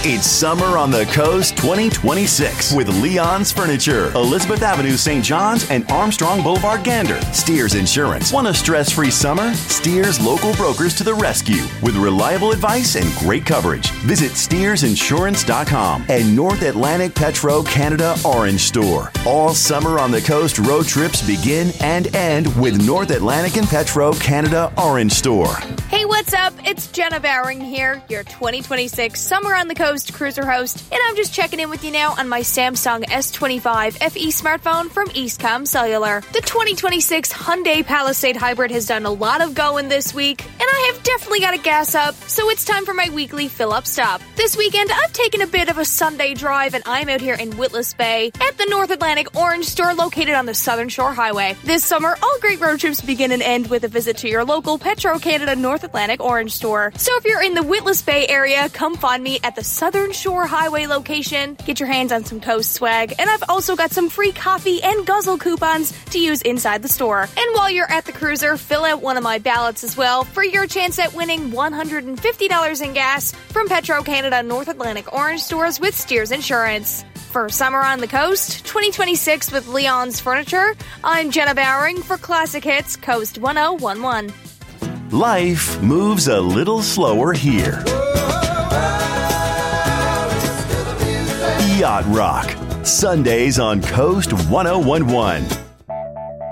It's Summer on the Coast 2026 with Leon's Furniture, Elizabeth Avenue, St. John's, and Armstrong Boulevard, Gander. Steers Insurance. Want a stress-free summer? Steers local brokers to the rescue with reliable advice and great coverage. Visit SteersInsurance.com and North Atlantic Petro Canada Orange Store. All Summer on the Coast road trips begin and end with North Atlantic and Petro Canada Orange Store. Hey, what's up? It's Jenna Bowering here, your 2026 Summer on the Coast cruiser host, and I'm just checking in with you now on my Samsung S25 FE smartphone from Eastcom Cellular. The 2026 Hyundai Palisade Hybrid has done a lot of going this week, and I have definitely got to gas up, so it's time for my weekly fill-up stop. This weekend, I've taken a bit of a Sunday drive, and I'm out here in Witless Bay at the North Atlantic Orange Store located on the Southern Shore Highway. This summer, all great road trips begin and end with a visit to your local Petro Canada North Atlantic Orange Store. So if you're in the Witless Bay area, come find me at the Southern Shore Highway location. Get your hands on some Coast swag, and I've also got some free coffee and guzzle coupons to use inside the store. And while you're at the cruiser, fill out one of my ballots as well for your chance at winning $150 in gas from Petro Canada North Atlantic Orange Stores with Steers Insurance. For Summer on the Coast 2026 with Leon's Furniture, I'm Jenna Bowering for Classic Hits Coast 1011. Life moves a little slower here. Yacht Rock, Sundays on Coast 1011.